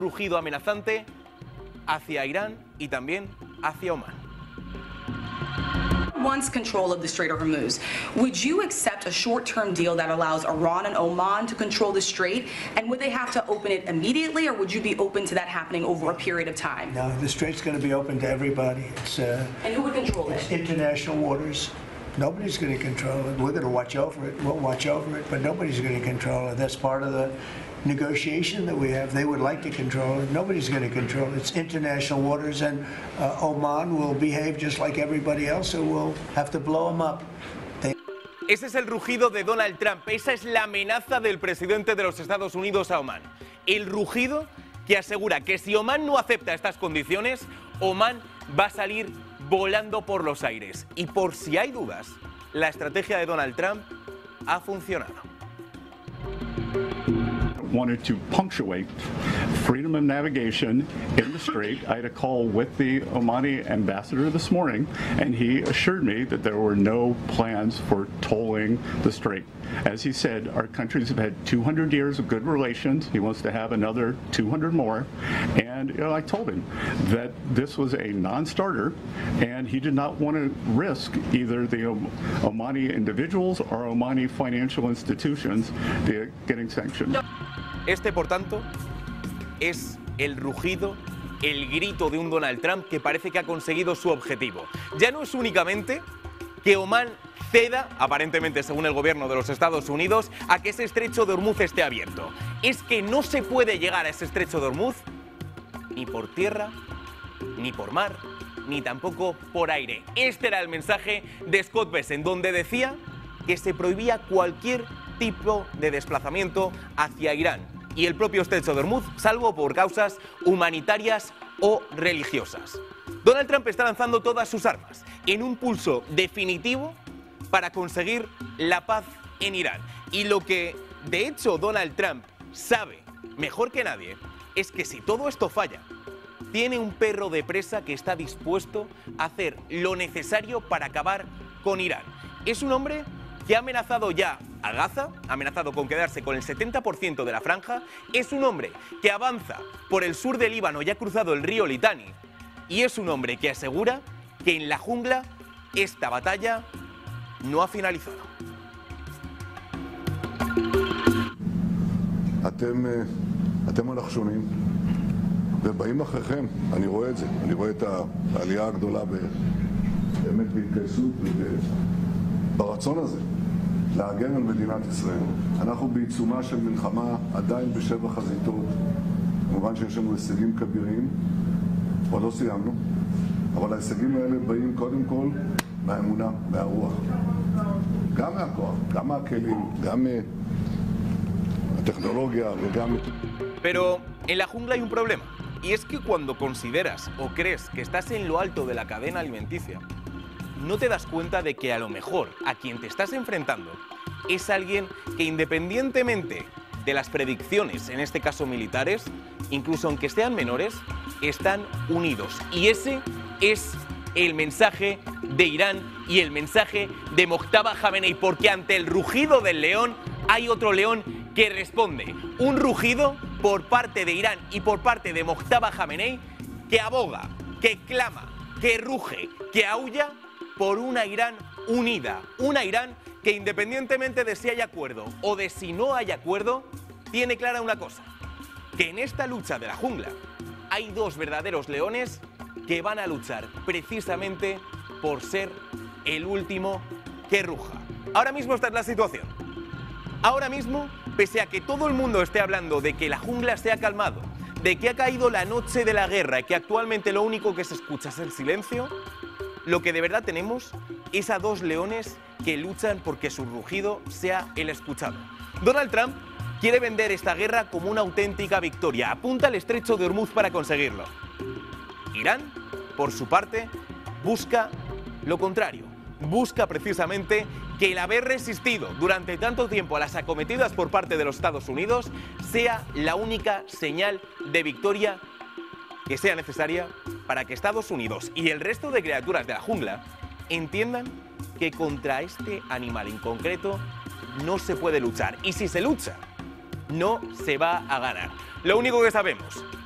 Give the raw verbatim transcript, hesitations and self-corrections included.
rugido amenazante hacia Irán y también hacia Omán. Wants control of the Strait of Hormuz. Would you accept a short-term deal that allows Iran and Oman to control the strait? And would they have to open it immediately, or would you be open to that happening over a period of time? No, the strait's going to be open to everybody. It's uh, and who would control it? It's international waters. Nobody's going to control it. We're going to watch over it. We'll watch over it, but nobody's going to control it. That's part of the negotiation that we have. They would like to control it. Nobody's going to control it. It's international waters, and uh, Oman will behave just like everybody else, so we'll have to blow them up. They Ese es el rugido de Donald Trump. Esa es la amenaza del presidente de los Estados Unidos a Omán. El rugido que asegura que si Omán no acepta estas condiciones, Omán va a salir volando por los aires. Y por si hay dudas, la estrategia de Donald Trump ha funcionado. Wanted to punctuate freedom of navigation in the strait. I had a call with the Omani ambassador this morning, and he assured me that there were no plans for tolling the strait. As he said, our countries have had two hundred years of good relations. He wants to have another two hundred more. And you know, I told him that this was a non-starter, and he did not want to risk either the Omani individuals or Omani financial institutions getting sanctioned. Este, por tanto, es el rugido, el grito de un Donald Trump que parece que ha conseguido su objetivo. Ya no es únicamente que Omán ceda, aparentemente según el gobierno de los Estados Unidos, a que ese estrecho de Hormuz esté abierto. Es que no se puede llegar a ese estrecho de Hormuz ni por tierra, ni por mar, ni tampoco por aire. Este era el mensaje de Scott Bessent, donde decía que se prohibía cualquier tipo de desplazamiento hacia Irán y el propio estrecho de Hormuz, salvo por causas humanitarias o religiosas. Donald Trump está lanzando todas sus armas en un pulso definitivo para conseguir la paz en Irán. Y lo que, de hecho, Donald Trump sabe mejor que nadie es que si todo esto falla, tiene un perro de presa que está dispuesto a hacer lo necesario para acabar con Irán. Es un hombre que ha amenazado ya a Gaza, ha amenazado con quedarse con el setenta por ciento de la franja, es un hombre que avanza por el sur del Líbano y ha cruzado el río Litani, y es un hombre que asegura que en la jungla esta batalla no ha finalizado. אתם, אתם הנחשונים, ובאים אחריכם, אני רואה את זה, אני רואה את העלייה הגדולה באמת בהתגייסות וברצון הזה להגן על מדינת ישראל. אנחנו בעיצומה של מלחמה עדיין בשבע חזיתות, כמובן שיש לנו הישגים כבירים, עוד לא סיימנו, אבל ההישגים האלה באים קודם כל מהאמונה, מהרוח, גם מהכוח, גם מהכלים, גם מהטכנולוגיה וגם... Pero en la jungla hay un problema, y es que cuando consideras o crees que estás en lo alto de la cadena alimenticia, no te das cuenta de que a lo mejor a quien te estás enfrentando es alguien que, independientemente de las predicciones, en este caso militares, incluso aunque sean menores, están unidos. Y ese es el mensaje de Irán y el mensaje de Mojtaba Jamenei, porque ante el rugido del león hay otro león que responde. Un rugido por parte de Irán y por parte de Mojtaba Jamenei que aboga, que clama, que ruge, que aúlla por una Irán unida, una Irán que, independientemente de si hay acuerdo o de si no hay acuerdo, tiene clara una cosa, que en esta lucha de la jungla hay dos verdaderos leones que van a luchar precisamente por ser el último que ruja. Ahora mismo esta es la situación. Ahora mismo, pese a que todo el mundo esté hablando de que la jungla se ha calmado, de que ha caído la noche de la guerra y que actualmente lo único que se escucha es el silencio, lo que de verdad tenemos es a dos leones que luchan porque su rugido sea el escuchado. Donald Trump quiere vender esta guerra como una auténtica victoria. Apunta al estrecho de Hormuz para conseguirlo. Irán, por su parte, busca lo contrario. Busca precisamente que el haber resistido durante tanto tiempo a las acometidas por parte de los Estados Unidos sea la única señal de victoria que sea necesaria para que Estados Unidos y el resto de criaturas de la jungla entiendan que contra este animal en concreto no se puede luchar. Y si se lucha, no se va a ganar. Lo único que sabemos